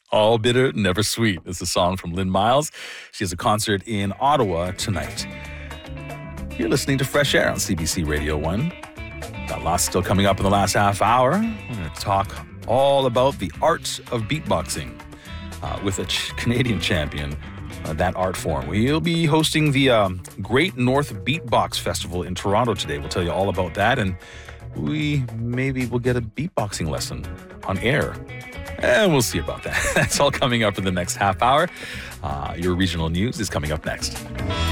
All Bitter, Never Sweet is a song from Lynn Miles. She has a concert in Ottawa tonight. You're listening to Fresh Air on CBC Radio 1. Got lots still coming up in the last half hour. We're going to talk all about the art of beatboxing with a Canadian champion, that art form. We'll be hosting the Great North Beatbox Festival in Toronto today. We'll tell you all about that, and maybe we'll get a beatboxing lesson on air. And we'll see about that. That's all coming up in the next half hour. Your regional news is coming up next.